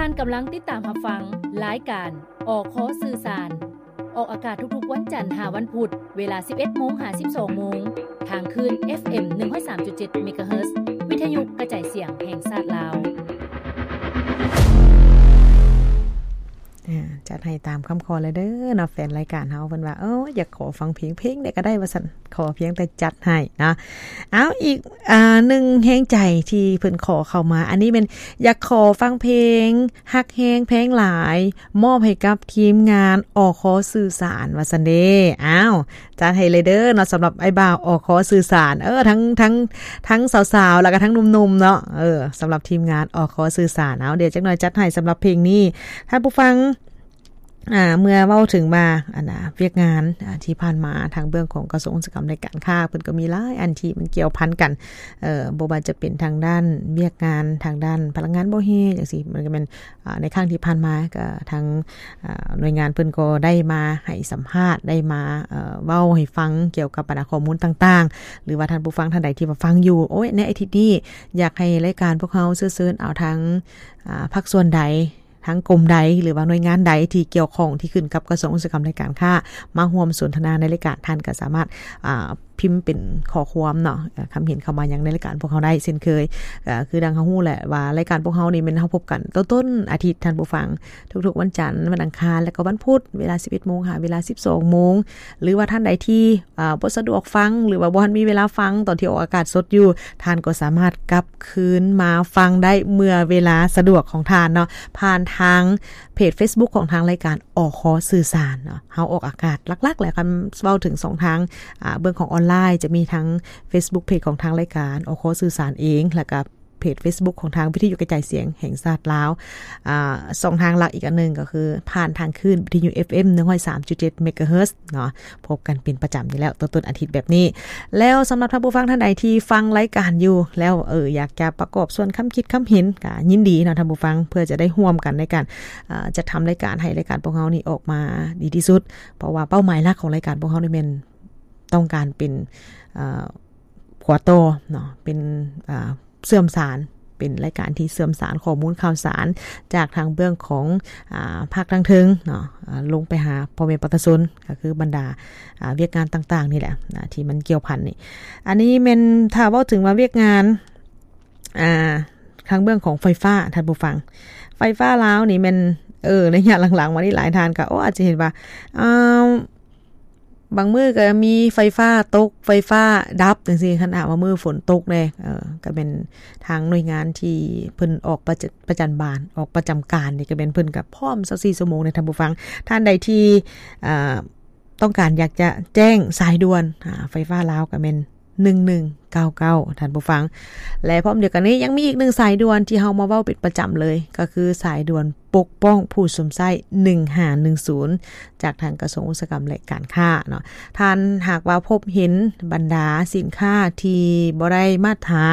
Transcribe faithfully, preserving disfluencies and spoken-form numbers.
านกำลังติดตามรับฟังรายการอขสื่อสารออกอากาศทุกๆวันจันทร์ถึงวันพุธเวลา สิบเอ็ดโมง ถึงสิบสองโมงทางคลื่น เอฟ เอ็ม หนึ่งร้อยสามจุดเจ็ด เมกะเฮิรตซ์วิทยุกระจายเสียงแห่งชาติลาวจัดให้ตามคำขอเลยเด้อเนาะแฟนรายการเฮาเพิ่นว่าเอ้ออยากขอฟังเพลงเพลงได้ก็ได้ว่าซั่นขอเพียงแต่จัดให้นะเอาอีกอ่าหนึ่งแฮงใจที่เพิ่นขอเข้ามาอันนี้เป็นอยากขอฟังเพลงฮักแฮงแพงหลายมอบให้กับทีมงานอขสื่อสารว่าซั่นเด้อ้าวจัดให้เลยเด้อเนาะสำหรับไอ้บ่าวอขสื่อสารเออทั้งทั้งทั้งสาวๆแล้วก็ทั้งหนุ่มๆเนาะเออสำหรับทีมงานอขสื่อสารเอาเดี๋ยวจักหน่อยจัดให้สำหรับเพลงนี้ท่านผู้ฟังอ่าเมื่อเว้าถึงมาอันน่ะเวียกงานที่ผ่านมาทางเบื้องของกระทรวงอุตสาหกรรมและการค้าเพิ่นก็มีหลายอันที่มันเกี่ยวพันกันเอ่อบ่ว่าจะเป็นทางด้านเวียกงานทางด้านพลังงานบ่แห้งจังซี่มันก็เป็นอ่าในครั้งที่ผ่านมาก็ทางอ่าหน่วยงานเพิ่นก็ได้มาให้สัมภาษณ์ได้มาเอ่อเว้าให้ฟังเกี่ยวกับปัญหาข้อมูลต่างๆหรือว่าท่านผู้ฟังท่านใดที่มาฟังอยู่โอ้ยในอาทิตย์นี้อยากให้รายการพวกเฮาเชิญๆเอาทางอ่าภาคส่วนใดทั้งกรมใดหรือว่าหน่วยงานใดที่เกี่ยวข้องที่ขึ้นกับกระทรวงอุตสาหกรรมและการค้ามาร่วมสนทนาในรายการท่านก็สามารถอ่าพิมพ์เป็นข้อความเนาะคำเห็นเข้ามายังในรายการพวกเขาได้เช่นเคยก็คือดังเฮาฮู้แหละว่ารายการพวกเฮานี่มันเฮาพบกันต้นๆอาทิตย์ท่านผู้ฟังทุกๆวันจันทร์วันอังคารและก็วันพุธเวลา สิบเอ็ดโมง หาเวลา สิบสองโมงหรือว่าท่านใดที่อ่าบ่สะดวกฟังหรือว่าบ่ทันมีเวลาฟังตอนที่ออกอากาศสดอยู่ท่านก็สามารถกลับคืนมาฟังได้เมื่อเวลาสะดวกของท่านเนาะผ่านทางเพจ Facebook ของทางรายการอขสื่อสารเนาะเฮาออกอากาศหลักๆแหละคันเว้าถึงสองทางอ่าเบื้องของออนไลน์จะมีทั้ง Facebook เพจของทางรายการอขสื่อสารเองแล้วก็เพจ Facebook ของทางวิทยุกระจายเสียงแห่งชาติลาวอ่าสองทางหลักอีกอันนึงก็คือผ่านทางคลื่นวิทยุ เอฟ เอ็ม หนึ่งร้อยสามจุดเจ็ด เมกะเฮิรตซ์เนาะพบกันเป็นประจำอยู่แล้วต้นๆอาทิตย์แบบนี้แล้วสำหรับท่านผู้ฟังท่านใดที่ฟังรายการอยู่แล้วเอออยากจะประกอบส่วนคำคิดคำเห็นก็ยินดีเนาะท่านผู้ฟังเพื่อจะได้ร่วมกันในการอ่าจะทำรายการให้รายการพวกเรานี่ออกมาดีที่สุดเพราะว่าเป้าหมายหลักของรายการพวกเรานี่เป็นต้องการเป็นอ่าหัวโตเนาะเป็นอ่าเสื่อมสารเป็นรายการที่เสื่อมสารข้อมูลข่าวสารจากทางเบื้องของอ่าภาคทางถึงเนาะลงไปหาพ่อแม่ประชาชนก็คือบรรดาอ่าเวียกงานต่างๆนี่แหละนะที่มันเกี่ยวพันนี่อันนี้แม่นถ้าเว้าถึงว่าเวียกงานอ่าทางเบื้องของไฟฟ้าท่านผู้ฟังไฟฟ้าลาวนี่แม่นเออในระยะหลังๆมานี่หลายท่านก็โอ้อาจจะเห็นว่าอ้าวบางมื้อก็มีไฟฟ้าตกไฟฟ้าดับจังซี่ขณะว่ามื้อฝนตกแน่เออก็เป็นทางหน่วยงานที่เพิ่นออกประจประจันบานออกประจำการนี่ก็เป็นเพิ่นก็พร้อมยี่สิบสี่ชั่วโมงในท่านผู้ฟังท่านใดที่อ่าต้องการอยากจะแจ้งสายด่วนอ่าไฟฟ้าลาวก็เป็นหนึ่งหนึ่งเก้าเก้าท่านผู้ฟังและพร้อมเดียวกันนี้ยังมีอีกหนึ่งสายด่วนที่เฮามาเว้าเป็นประจำเลยก็คือสายด่วนปกป้องผู้สวมใส่หนึ่งห้าหนึ่งศูนย์จากทางกระทรวงอุตสาหกรรมและการค้าเนาะท่านหากว่าพบเห็นบรรดาสินค้าที่บ่ได้มาตรฐาน